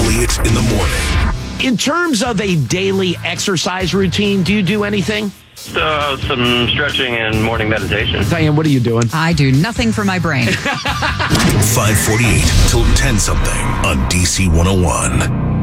Elliott in the morning. In terms of a daily exercise routine, do you do anything? Some stretching and morning meditation. Diane, what are you doing? I do nothing for my brain. 548 till 10 something on DC 101.